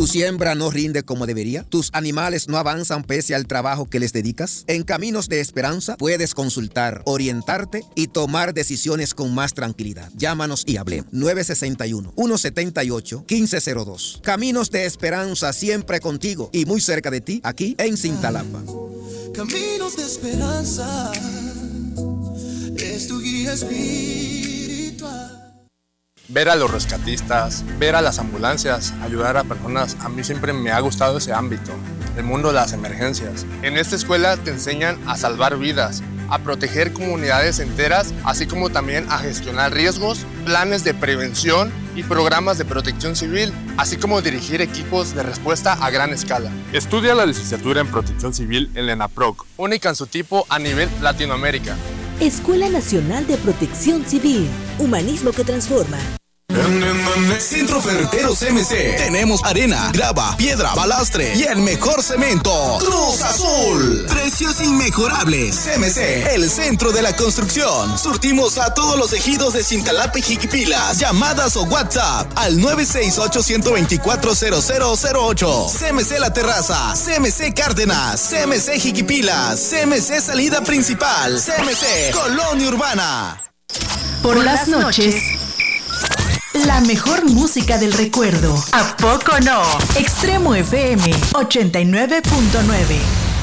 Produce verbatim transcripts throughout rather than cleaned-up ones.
¿Tu siembra no rinde como debería? ¿Tus animales no avanzan pese al trabajo que les dedicas? En Caminos de Esperanza puedes consultar, orientarte y tomar decisiones con más tranquilidad. Llámanos y hablemos. nueve seis uno, uno siete ocho, uno cinco cero dos. Caminos de Esperanza, siempre contigo y muy cerca de ti, aquí en Cintalapa. Caminos de Esperanza es tu guía espiritual. Ver a los rescatistas, ver a las ambulancias, ayudar a personas, a mí siempre me ha gustado ese ámbito, el mundo de las emergencias. En esta escuela te enseñan a salvar vidas, a proteger comunidades enteras, así como también a gestionar riesgos, planes de prevención y programas de protección civil, así como dirigir equipos de respuesta a gran escala. Estudia la licenciatura en Protección Civil en la ENAPROC, única en su tipo a nivel Latinoamérica. Escuela Nacional de Protección Civil, humanismo que transforma. Centro Ferretero C M C. Tenemos arena, grava, piedra, balastre y el mejor cemento. Cruz Azul. Precios inmejorables. C M C, el centro de la construcción. Surtimos a todos los ejidos de Cintalapa y Jiquipilas. Llamadas o WhatsApp al nueve seis ocho, uno dos cuatro, cero cero cero ocho. C M C La Terraza, C M C Cárdenas, C M C Jiquipilas, C M C Salida Principal, C M C Colonia Urbana. Por las noches, la mejor música del recuerdo. ¿A poco no? Extremo F M ochenta y nueve punto nueve.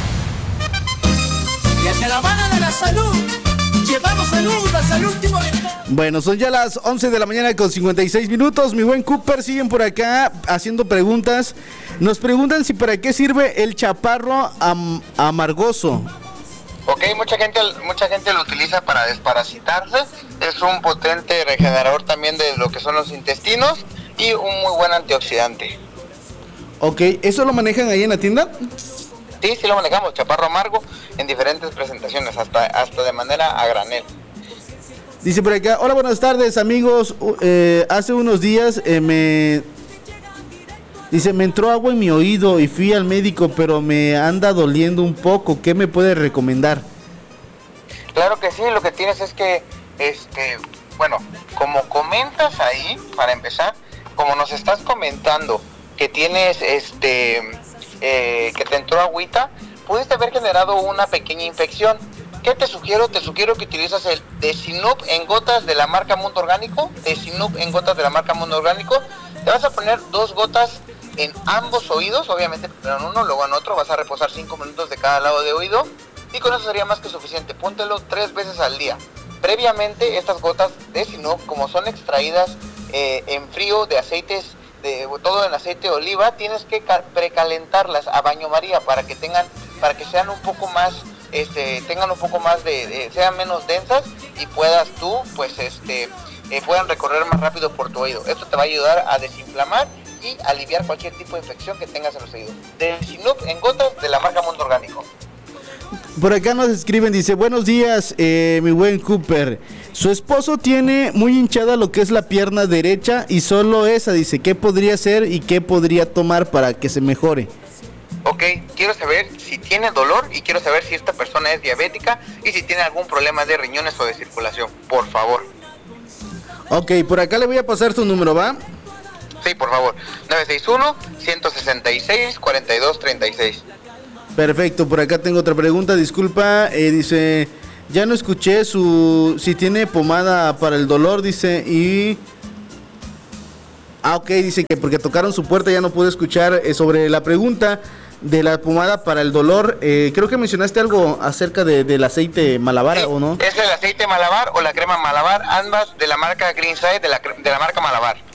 Y hacia la mano de la salud, llevamos salud hasta el último de... Bueno, son ya las once de la mañana con cincuenta y seis minutos. Mi buen Cooper, siguen por acá haciendo preguntas. Nos preguntan si para qué sirve el chaparro am- amargoso. Ok, mucha gente, mucha gente lo utiliza para desparasitarse, es un potente regenerador también de lo que son los intestinos y un muy buen antioxidante. Ok, ¿eso lo manejan ahí en la tienda? Sí, sí lo manejamos, chaparro amargo en diferentes presentaciones, hasta, hasta de manera a granel. Dice por acá, hola, buenas tardes amigos, eh, hace unos días eh, me... Dice, me entró agua en mi oído y fui al médico, pero me anda doliendo un poco. ¿Qué me puede recomendar? Claro que sí, lo que tienes es que, este, bueno, como comentas ahí, para empezar, como nos estás comentando que tienes, este, eh, que te entró agüita, pudiste haber generado una pequeña infección. ¿Qué te sugiero? Te sugiero que utilizas el Desinup en gotas de la marca Mundo Orgánico, Desinup en gotas de la marca Mundo Orgánico. Te vas a poner dos gotas en ambos oídos, obviamente primero en uno, luego en otro, vas a reposar cinco minutos de cada lado de oído y con eso sería más que suficiente. Póntelo tres veces al día. Previamente estas gotas de Desinup, como son extraídas eh, en frío de aceites, de todo en aceite de oliva, tienes que precalentarlas a baño María para que tengan, para que sean un poco más, este, tengan un poco más de, de sean menos densas y puedas tú, pues, este, eh, puedan recorrer más rápido por tu oído. Esto te va a ayudar a desinflamar y aliviar cualquier tipo de infección que tengas en los oídos. Desinup en gotas de la marca Mundo Orgánico. Por acá nos escriben, dice, buenos días, eh, mi buen Cooper. Su esposo tiene muy hinchada lo que es la pierna derecha y solo esa, dice, ¿qué podría hacer y qué podría tomar para que se mejore? Ok, quiero saber si tiene dolor y quiero saber si esta persona es diabética y si tiene algún problema de riñones o de circulación, por favor. Ok, por acá le voy a pasar su número, ¿va? Sí, por favor, nueve seis uno, uno seis seis, cuatro dos tres seis. Perfecto, por acá tengo otra pregunta, disculpa, eh, dice, ya no escuché su, si tiene pomada para el dolor, dice, y... Ah, ok, dice que porque tocaron su puerta ya no pude escuchar eh, sobre la pregunta de la pomada para el dolor. Eh, creo que mencionaste algo acerca de, del aceite Malabar, sí, ¿o no? Es el aceite Malabar o la crema Malabar, ambas de la marca Greenside, de la, de la marca Malabar.